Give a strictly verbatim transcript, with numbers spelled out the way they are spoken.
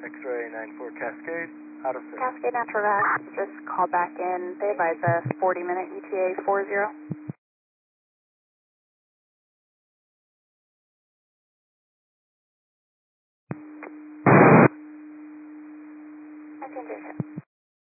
X-ray nine four Cascade, out of service. Cascade Natural Gas, just call back in. They advise a forty minute E T A four zero. I can do it.